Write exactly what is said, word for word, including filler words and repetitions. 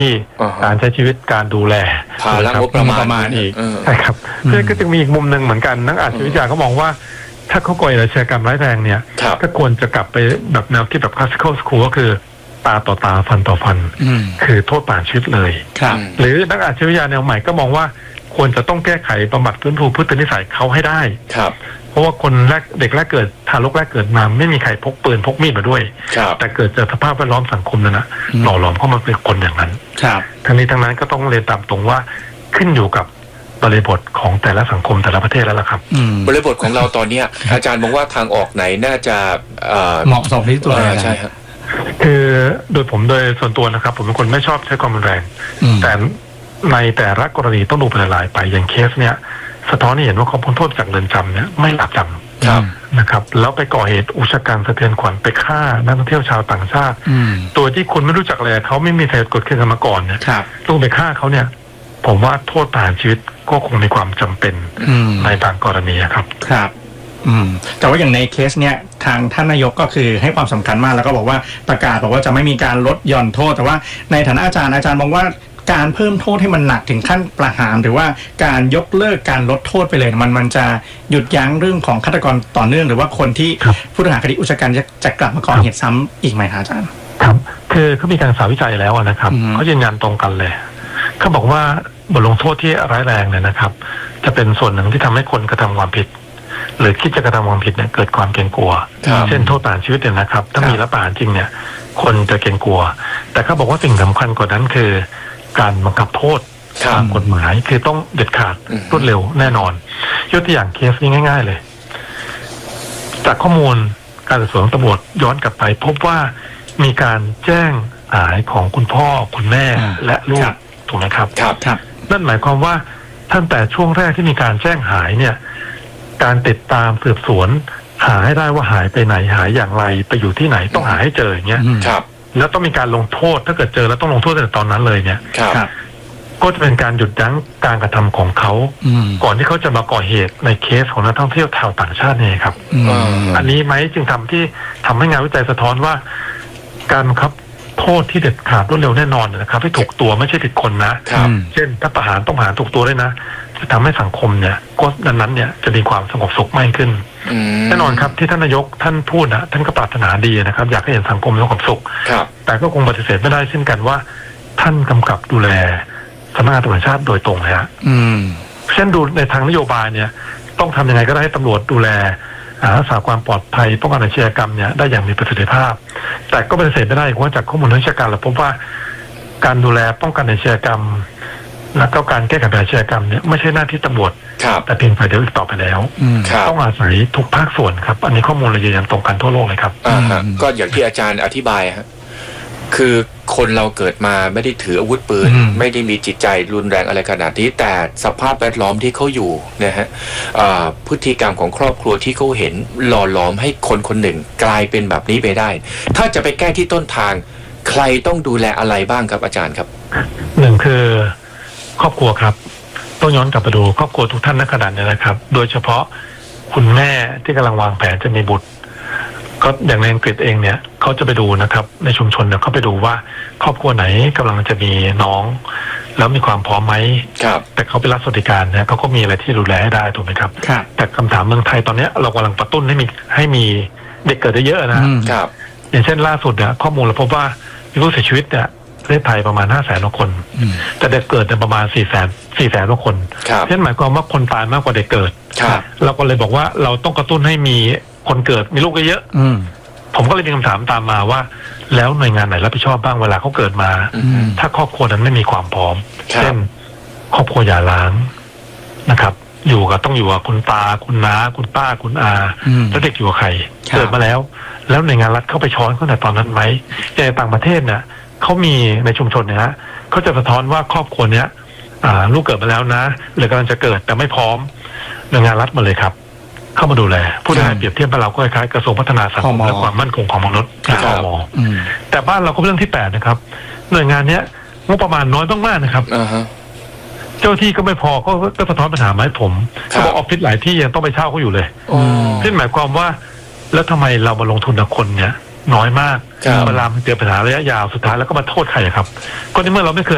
ที่การใช้ชีวิตการดูแลภาระงบประมาณอีกใช่ครับเพื่อก็จะมีอีกมุมหนึ่งเหมือนกันนักอาชญาวิทยาเขามองว่าถ้าเขาก่อเหตุอาชญากรรมร้ายแรงเนี่ยก็ควรจะกลับไปแบบแนวคิดแบบ classical school ก็คือตาต่อตาฟันต่อฟันคือโทษประหารชีวิตเลยหรือนักอาชญาวิทยาแนวใหม่ก็มองว่าควรจะต้องแก้ไขบำบัดฟื้นฟูพฤตินิสัยเขาให้ได้เพราะว่าคนแรกเด็กแรกเกิดทารกแรกเกิดมาไม่มีใครพกปืนพกมีดมาด้วยแต่เกิดจากสภาพแวดล้อมสังคมนั่นแหละหล่อหลอมเข้ามาเป็นคนอย่างนั้นทั้งนี้ทั้งนั้นก็ต้องเรียนตามตรงว่าขึ้นอยู่กับบริบทของแต่ละสังคมแต่ละประเทศแล้วล่ะครับบริบทของเราตอนนี้อาจารย์มองว่าทางออกไหนน่าจะเหมาะสมที่ตัวใช่ครับคือโดยผมโดยส่วนตัวนะครับผมเป็นคนไม่ชอบใช้ความรุนแรงแต่ในแต่ละกรณีต้องดูเป็นรายไปอย่างเคสเนี้ยสะท้อนให้เห็นว่าเขาพ้นโทษจากเรือนจำเนี่ยไม่หลับจำนะครับแล้วไปก่อเหตุอุกชะกันสะเทือนขวัญไปฆ่านักท่องเที่ยวชาวต่างชาติตัวที่คุณไม่รู้จักเลยเขาไม่มีเหตุกดขึ้นมาก่อนเนี่ยต้องไปฆ่าเขาเนี่ยผมว่าโทษประหารชีวิตก็คงมีความจำเป็นในบางกรณีครับครับอืมแต่ว่าอย่างในเคสเนี้ยทางท่านนายกก็คือให้ความสำคัญมากแล้วก็บอกว่าประกาศบอกว่าจะไม่มีการลดหย่อนโทษแต่ว่าในฐานะอาจารย์อาจารย์มองว่าการเพิ่มโทษให้มันหนักถึงขั้นประหารหรือว่าการยกเลิกการลดโทษไปเลยมันมันจะหยุดยั้งเรื่องของฆาตกรต่อเนื่องหรือว่าคนที่ผู้ต้องหาคดีอุกชะกันจะจะกลับมาก่อเหตุซ้ำอีกไหมครับอาจารย์ครับคือเขามีการศึกษาวิจัยแล้วนะครับเขายืนยันตรงกันเลยเขาบอกว่าบทลงโทษที่ร้ายแรงเนี่ยนะครับจะเป็นส่วนหนึ่งที่ทำให้คนกระทำความผิดหรือคิดจะกระทำความผิดเนี่ยเกิดความเกรงกลัวเช่นโทษประหารชีวิตเนี่ยนะครับถ้ามีรัฐประหารจริงเนี่ยคนจะเกรงกลัวแต่เขาบอกว่าสิ่งสำคัญกว่านั้นคือการบังคับโทษตามกฎหมายคือต้องเด็ดขาดรวดเร็วแน่นอนยกตัวอย่างเคสนี้ง่ายๆเลยจากข้อมูลการสืบสวนตำรวจย้อนกลับไปพบว่ามีการแจ้งหายของคุณพ่อคุณแม่และลูกถูกไหมครับนั่นหมายความว่าตั้งแต่ช่วงแรกที่มีการแจ้งหายเนี่ยการติดตามสืบสวนหาให้ได้ว่าหายไปไหนหายอย่างไรไปอยู่ที่ไหนต้องหาให้เจออย่างเงี้ยแล้วต้องมีการลงโทษถ้าเกิดเจอแล้วต้องลงโทษตั้งแต่ตอนนั้นเลยเนี่ยก็จะเป็นการหยุดยั้งการกระทำของเขาก่อนที่เขาจะมาก่อเหตุในเคสของนักท่องเที่ยวชาวต่างชาตินี่ครับอันนี้ไหมจึงทำที่ทำให้งานวิจัยสะท้อนว่าการบังคับโทษที่เด็ดขาดรวดเร็วแน่นอนนะครับให้ถูกตัวไม่ใช่ผิดคนนะเช่นถ้าประหารต้องประหารถูกตัวด้วยนะจะทำให้สังคมเนี่ยก็ดังนั้นเนี่ยจะมีความสงบสุขมากขึ้นแน่นอนครับที่ท่านนายกท่านพูดนะท่านก็ปรารถนาดีนะครับอยากให้เห็นสังคมสงบสุขแต่ก็คงปฏิเสธไม่ได้เช่นกันว่าท่านกำกับดูแลสำนักงานตำรวจแห่งชาติโดยตรงเลยฮะเช่นดูในทางนโยบายเนี่ยต้องทำยังไงก็ได้ให้ตำรวจดูแลรักษาความปลอดภัยป้องกันอาชญากรรมเนี่ยได้อย่างมีประสิทธิภาพแต่ก็ปฏิเสธไม่ได้ว่าจากข้อมูลทางวิชาการเราพบว่าการดูแลป้องกันอาชญากรรมและก็การแก้ไขปัญหาอาชญากรรมเนี่ยไม่ใช่หน้าที่ตำรวจแต่เพียงฝ่ายเดียวอีกต่อไปแล้วต้องอาศัยทุกภาคส่วนครับอันนี้ข้อมูลเรายืนยันตรงกันทั่วโลกเลยครับก็อย่างที่อาจารย์อธิบายครับคือคนเราเกิดมาไม่ได้ถืออาวุธปืนไม่ได้มีจิตใจรุนแรงอะไรขนาดนี้แต่สภาพแวดล้อมที่เขาอยู่นะฮะพฤติกรรมของครอบครัวที่เขาเห็นหล่อหลอมให้คนคนหนึ่งกลายเป็นแบบนี้ไปได้ถ้าจะไปแก้ที่ต้นทางใครต้องดูแลอะไรบ้างครับอาจารย์ครับหนึ่งคือครอบครัวครับต้องย้อนกลับไปดูครอบครัวทุกท่านณขณะนี้นะครับโดยเฉพาะคุณแม่ที่กำลังวางแผนจะมีบุตรก็อย่างในอังกฤษเองเนี่ยเขาจะไปดูนะครับในชุมชนเนี่ยเขาไปดูว่าครอบครัวไหนกำลังจะมีน้องแล้วมีความพร้อมไหมแต่เขาเป็นรัฐสวัสดิการเนี่ยเขาก็มีอะไรที่ดูแลให้ได้ถูกไหมครับแต่คำถามเมืองไทยตอนนี้เรากำลังกระตุ้นให้มีให้มีเด็กเกิดได้เยอะนะครับอย่างเช่นล่าสุดเนี่ยข้อมูลเราพบว่ามีผู้เสียชีวิตเนี่ยประเทศไทยประมาณห้าแสนคนแต่เด็กเกิดเนี่ยประมาณสี่แสนสี่แสนคนเพราะฉะนั้นหมายความว่าคนตายมากกว่าเด็กเกิดเราก็เลยบอกว่าเราต้องกระตุ้นให้มีคนเกิดมีลูกเยอะผมก็เลยมีคำถามตามมาว่าแล้วหน่วยงานไหนรับผิดชอบบ้างเวลาเขาเกิดมาถ้าครอบครัวนั้นไม่มีความพร้อมเช่นครอบครัวหย่าร้างนะครับอยู่กับต้องอยู่กับคุณตาคุณน้าคุณป้าคุณอาแล้วเด็กอยู่กับใครเกิดมาแล้วแล้วหน่วยงานรัฐเข้าไปช้อนเขาแต่ตอนนั้นไหมในต่างประเทศเนี่ยเขามีในชุมชนเนี่ยฮะเขาจะสะท้อนว่าครอบครัวเนี้ยลูกเกิดมาแล้วนะหรือกำลังจะเกิดแต่ไม่พร้อมหน่วยงานรัฐมาเลยครับเข้ามาดูแลผู้ได้เปรียบเทียบบ้านเราก็คล้ายกระทรวงพัฒนาสังคมและความมั่นคงของมนุษย์พมแต่บ้านเราก็เป็นเรื่องที่แปดนะครับหน่วยงานเนี้ยงบประมาณน้อยมากๆนะครับเจ้าที่ก็ไม่พอก็ก็สะท้อนปัญหามาให้ผมเขาบอกออฟฟิศหลายที่ยังต้องไปเช่าเขาอยู่เลยนั่นหมายความว่าแล้วทำไมเรามาลงทุนกับคนเนี้ยน้อยมากเวลามันเจอปัญหาระยะยาวสุดท้ายแล้วก็มาโทษใครครับก็ในเมื่อเราไม่เคย